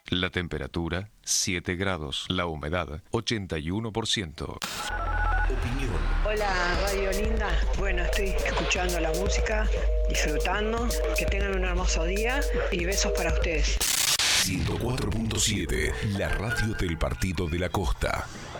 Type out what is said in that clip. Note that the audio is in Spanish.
La temperatura 7 grados. La humedad 81%. Opinión. Hola, Radio Linda. Bueno, estoy escuchando la música, disfrutando. Que tengan un hermoso día y besos para ustedes. 104.7, la radio del Partido de la Costa.